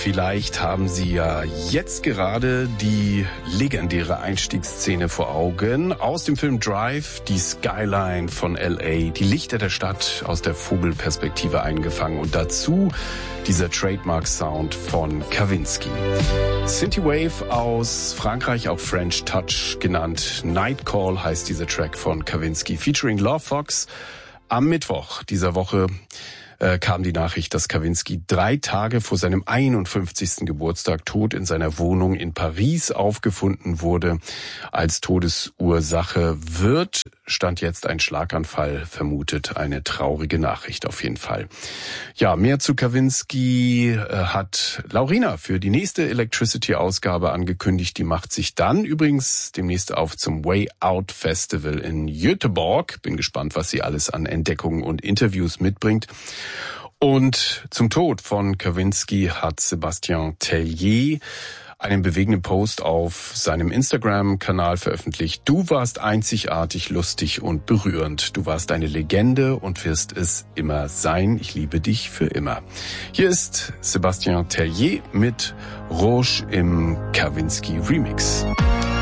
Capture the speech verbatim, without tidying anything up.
Vielleicht haben Sie ja jetzt gerade die legendäre Einstiegsszene vor Augen aus dem Film Drive, die Skyline von L A, die Lichter der Stadt aus der Vogelperspektive eingefangen und dazu dieser Trademark-Sound von Kavinsky. Synthwave aus Frankreich, auch French Touch genannt. Night Call heißt dieser Track von Kavinsky, featuring Love Fox. Am Mittwoch dieser Woche äh, kam die Nachricht, dass Kavinsky drei Tage vor seinem einundfünfzigsten Geburtstag tot in seiner Wohnung in Paris aufgefunden wurde. Als Todesursache wird, stand jetzt ein Schlaganfall vermutet. Eine traurige Nachricht auf jeden Fall. Ja, mehr zu Kavinsky äh, hat Laurina für die nächste Electricity-Ausgabe angekündigt. Die macht sich dann übrigens demnächst auf zum Way Out Festival in Göteborg. Bin gespannt, was sie alles an Entdeckungen und Interviews mitbringt. Und zum Tod von Kavinsky hat Sébastien Tellier einen bewegenden Post auf seinem Instagram-Kanal veröffentlicht. Du warst einzigartig, lustig und berührend. Du warst eine Legende und wirst es immer sein. Ich liebe dich für immer. Hier ist Sébastien Tellier mit Rouge im Kavinsky Remix.